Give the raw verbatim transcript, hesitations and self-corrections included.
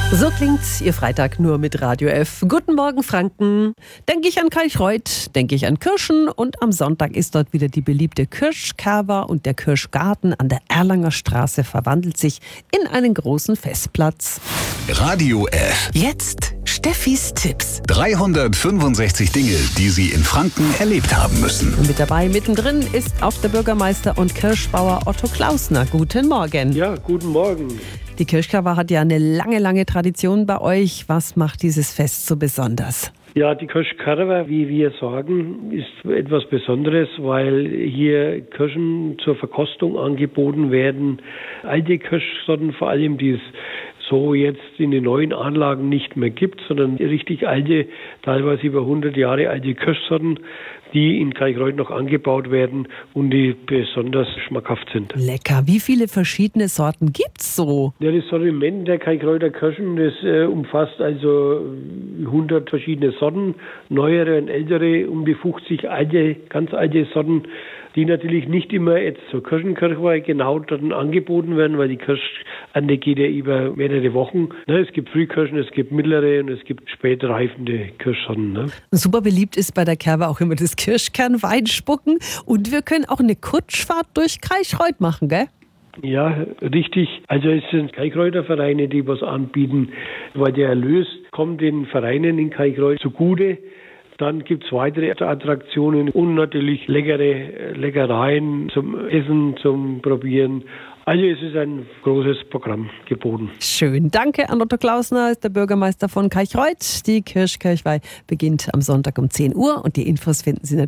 So klingt Ihr Freitag nur mit Radio F. Guten Morgen, Franken. Denke ich an Kalchreuth, denke ich an Kirschen und am Sonntag ist dort wieder die beliebte Kirschkerwa und der Kirschgarten an der Erlanger Straße verwandelt sich in einen großen Festplatz. Radio F. Jetzt Steffis Tipps. dreihundertfünfundsechzig Dinge, die Sie in Franken erlebt haben müssen. Und mit dabei mittendrin ist auch der Bürgermeister und Kirschbauer Otto Klausner. Guten Morgen. Ja, guten Morgen. Die Kirschkerwa hat ja eine lange, lange Tradition bei euch. Was macht dieses Fest so besonders? Ja, die Kirschkerwa, wie wir sagen, ist etwas Besonderes, weil hier Kirschen zur Verkostung angeboten werden. Alte Kirschsorten vor allem, die es so jetzt in den neuen Anlagen nicht mehr gibt, sondern richtig alte, teilweise über hundert Jahre alte Kirschsorten, die in Kalchreuth noch angebaut werden und die besonders schmackhaft sind. Lecker. Wie viele verschiedene Sorten gibt's so? Ja, das Sortiment der Kalchreuter Kirschen, das äh, umfasst also hundert verschiedene Sorten, neuere und ältere, um die fünfzig alte, ganz alte Sorten, die natürlich nicht immer jetzt zur Kirschenkirchweih genau dann angeboten werden, weil die Kirschernte geht ja über mehrere Wochen. Ne, es gibt Frühkirschen, es gibt mittlere und es gibt spätreifende Kirschsorten. Ne. Super beliebt ist bei der Kerwa auch immer das Kirschkernweinspucken und wir können auch eine Kutschfahrt durch Kalchreuth machen, gell? Ja, richtig. Also es sind Kalchreuter Vereine, die was anbieten, weil der Erlös kommt den Vereinen in Kalchreuth zugute. Dann gibt es weitere Attraktionen und natürlich leckere Leckereien zum Essen, zum Probieren. Also es ist ein großes Programm geboten. Schön. Danke an Otto Klausner, ist der Bürgermeister von Kalchreuth. Die Kirschkirchweih beginnt am Sonntag um zehn Uhr und die Infos finden Sie natürlich